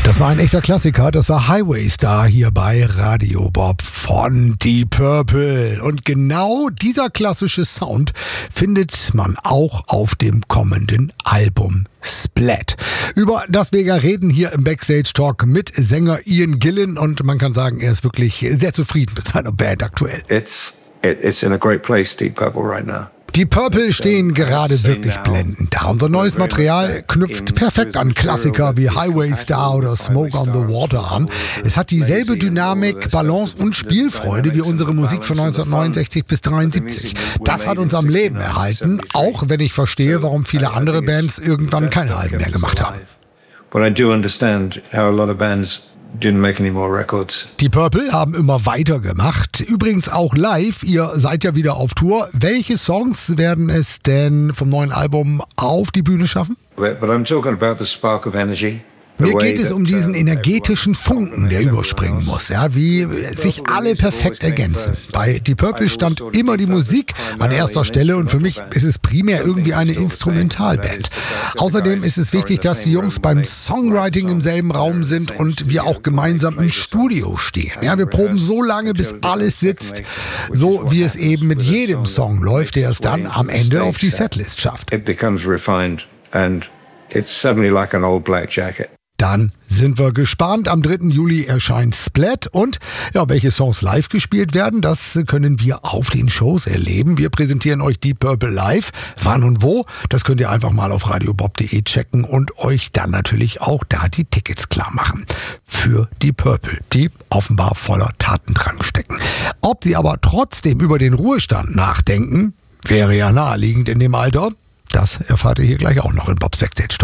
Das war ein echter Klassiker, das war Highway Star hier bei Radio Bob von Deep Purple. Und genau dieser klassische Sound findet man auch auf dem kommenden Album Splat. Über das wir ja reden hier im Backstage Talk mit Sänger Ian Gillan, und man kann sagen, er ist wirklich sehr zufrieden mit seiner Band aktuell. It's in a great place, Deep Purple, right now. Die Purple stehen gerade wirklich blendend da. Unser neues Material knüpft perfekt an Klassiker wie Highway Star oder Smoke on the Water an. Es hat dieselbe Dynamik, Balance und Spielfreude wie unsere Musik von 1969 bis 1973. Das hat uns am Leben erhalten, auch wenn ich verstehe, warum viele andere Bands irgendwann keine Alben mehr gemacht haben. But I do understand how a lot of bands didn't make any more records. Die Purple haben immer weitergemacht. Übrigens auch live. Ihr seid ja wieder auf Tour. Welche Songs werden es denn vom neuen Album auf die Bühne schaffen? But I'm talking about the spark of energy. Mir geht es um diesen energetischen Funken, der überspringen muss, ja, wie sich alle perfekt ergänzen. Bei Deep Purple stand immer die Musik an erster Stelle, und für mich ist es primär irgendwie eine Instrumentalband. Außerdem ist es wichtig, dass die Jungs beim Songwriting im selben Raum sind und wir auch gemeinsam im Studio stehen. Ja, wir proben so lange, bis alles sitzt, so wie es eben mit jedem Song läuft, der es dann am Ende auf die Setlist schafft. It becomes refined and it's suddenly like an old black jacket. Dann sind wir gespannt. Am 3. Juli erscheint Splat, und ja, welche Songs live gespielt werden, das können wir auf den Shows erleben. Wir präsentieren euch Deep Purple live. Wann und wo, das könnt ihr einfach mal auf radiobob.de checken und euch dann natürlich auch da die Tickets klar machen. Für Deep Purple, die offenbar voller Tatendrang stecken. Ob sie aber trotzdem über den Ruhestand nachdenken, wäre ja naheliegend in dem Alter. Das erfahrt ihr hier gleich auch noch in Bobs Backstage Talk.